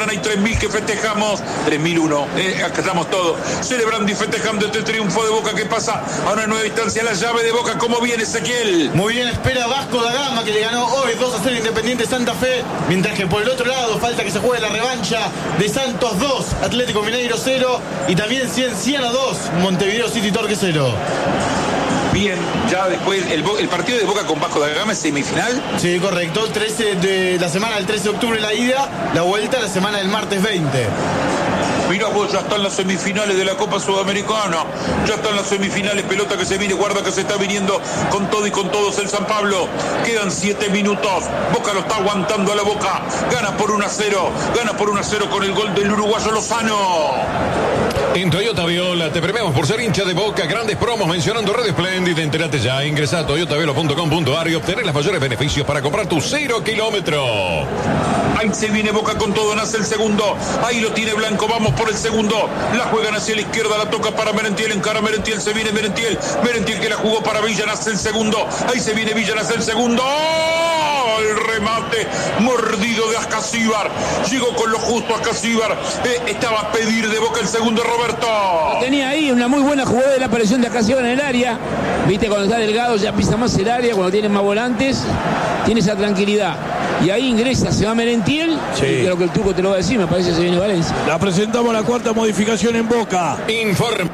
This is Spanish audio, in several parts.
hay 3.000 que festejamos, 3.001, acá estamos todos celebrando y festejando este triunfo de Boca que pasa a una nueva distancia. La llave de Boca, ¿cómo viene, Ezequiel? Muy bien, espera Vasco da Gama, que le ganó hoy 2-0 Independiente Santa Fe, mientras que por el otro lado falta que se juegue la revancha de Santos 2, Atlético Mineiro 0 y también Cienciano 2, Montevideo City Torque 0. Bien, ya después el partido de Boca con Vasco da Gama es semifinal. Sí, correcto, 13 de la semana del 13 de octubre la ida, la vuelta la semana del martes 20. Mirá vos, ya están las semifinales de la Copa Sudamericana. Ya están las semifinales, pelota que se viene, guarda que se está viniendo con todo y con todos el San Pablo. Quedan 7 minutos. Boca lo está aguantando a la Boca. Gana por 1-0. Gana por 1-0 con el gol del uruguayo Lozano. En Toyota Viola te premiamos por ser hincha de Boca. Grandes promos mencionando Red Splendid. Entérate ya. Ingresa a toyotaviola.com.ar y obtener los mayores beneficios para comprar tu 0 kilómetro. Ahí se viene Boca con todo. Nace el segundo. Ahí lo tiene Blanco. Vamos por el segundo. La juegan hacia la izquierda. La toca para Merentiel. Encara Merentiel. Se viene Merentiel. Merentiel que la jugó para Villa. Nace el segundo. Ahí se viene Villa. Nace el segundo. ¡Oh! El remate mordido de Ascasíbar. Llegó con lo justo Ascasíbar. Estaba a pedir de Boca el segundo, Roberto. Tenía ahí una muy buena jugada de la aparición de Ascasíbar en el área. Viste, cuando está delgado ya pisa más el área. Cuando tiene más volantes, tiene esa tranquilidad. Y ahí ingresa, se va Merentiel. Sí. Y creo que el Tuco te lo va a decir, me parece que se viene Valencia. La presentamos la cuarta modificación en Boca. Informe.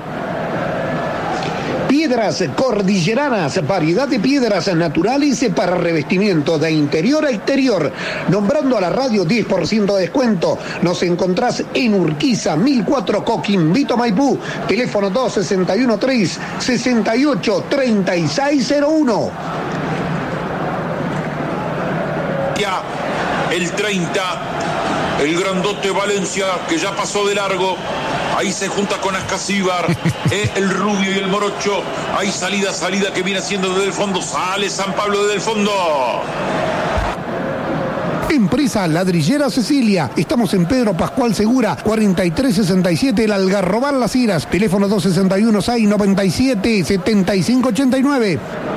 Piedras Cordilleranas, variedad de piedras naturales para revestimiento de interior a exterior. Nombrando a la radio 10% de descuento. Nos encontrás en Urquiza, 1004 Coquimbo, Maipú. Teléfono 261-3-68-3601. Ya, el 30, el grandote Valencia, que ya pasó de largo. Ahí se junta con Ascasíbar, el rubio y el morocho. Ahí salida que viene haciendo desde el fondo. Sale San Pablo desde el fondo. Empresa Ladrillera Cecilia. Estamos en Pedro Pascual Segura, 4367, El Algarrobal Las Heras. Teléfono 261-697-7589.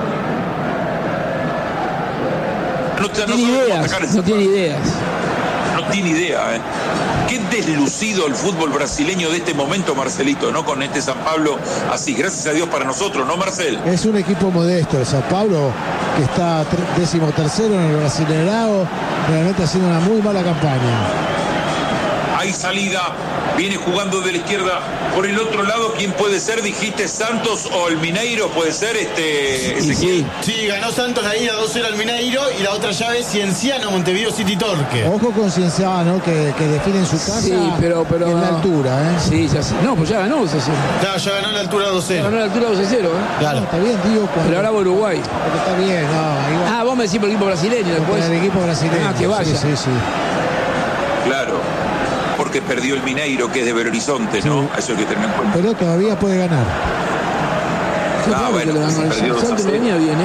No tiene ideas. No tiene idea, Qué deslucido el fútbol brasileño de este momento, Marcelito, ¿no? Con este San Pablo así, gracias a Dios para nosotros, ¿no, Marcel? Es un equipo modesto el San Pablo, que está 13º en el Brasileirao, realmente haciendo una muy mala campaña. Hay salida, viene jugando de la izquierda. Por el otro lado, ¿quién puede ser? Dijiste Santos o el Mineiro, puede ser Sí, ganó Santos la ida 2-0 al Mineiro y la otra llave Cienciano, Montevideo City Torque. Ojo con Cienciano, que define en su casa. Sí, pero en la altura, Sí, ya sí. No, pues ya ganó 2-0. Claro, ya ganó en la altura 2-0. Ganó en la altura 2-0, Claro, está bien, digo. Pero ahora va Uruguay. Porque está bien, no. Vos me decís por el equipo brasileño después. Por el equipo brasileño. Que vaya. Sí. Claro. Porque perdió el Mineiro, que es de Belo Horizonte, ¿no? Sí. Eso hay que tener en cuenta. Pero todavía puede ganar. Bueno, pues perdió 2-0. Venía bien,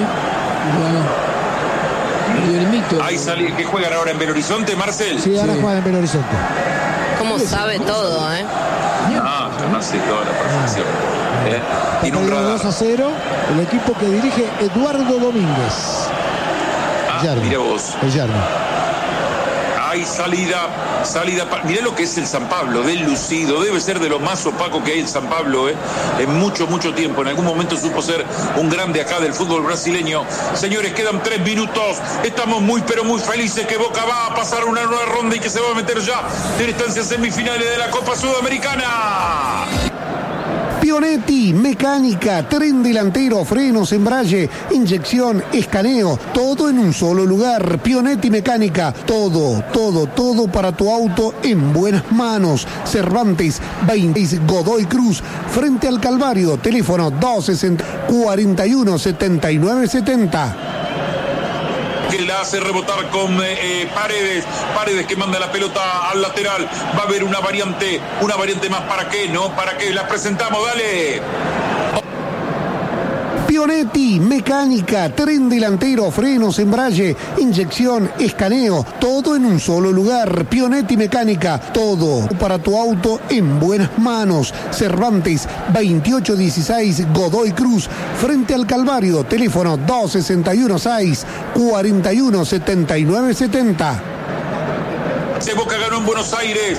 Ahí sale, que juegan ahora en Belo Horizonte, Marcel. Sí, ahora juegan en Belo Horizonte. ¿Cómo sabe todo, No, yo no sé toda la perfección. Tiene un radar. 2-0, el equipo que dirige Eduardo Domínguez. Mira vos. El Yerno. Hay salida. Mirá lo que es el San Pablo, del lucido, debe ser de lo más opaco que hay el San Pablo, en mucho tiempo. En algún momento supo ser un grande acá del fútbol brasileño. Señores, quedan 3 minutos. Estamos muy felices que Boca va a pasar una nueva ronda y que se va a meter ya en instancias semifinales de la Copa Sudamericana. Pionetti, mecánica, tren delantero, frenos, embrague, inyección, escaneo, todo en un solo lugar. Pionetti Mecánica, todo para tu auto en buenas manos. Cervantes 26 Godoy Cruz, frente al Calvario. Teléfono 260-41-7970. Que la hace rebotar con Paredes que manda la pelota al lateral. Va a haber una variante más. ¿Para qué? No, ¿para qué? La presentamos, dale. Pionetti, mecánica, tren delantero, frenos, embrague, inyección, escaneo, todo en un solo lugar. Pionetti Mecánica, todo para tu auto en buenas manos. Cervantes 2816 Godoy Cruz, frente al Calvario. Teléfono 261-6-41-7970. Boca ganó en Buenos Aires.